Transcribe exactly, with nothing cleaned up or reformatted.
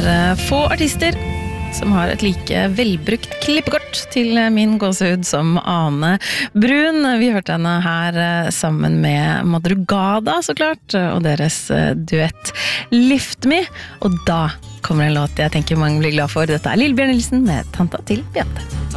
er få artister som har et like velbrukt klippekort til min gåsehud som Ane Brun. Vi hørte henne her sammen med Madrugada, så klart, og deres duett Lift Me. Og da kommer en låt jeg tenker mange blir glad for. Dette er Lillebjørn Nilsen med Tanta til Beate.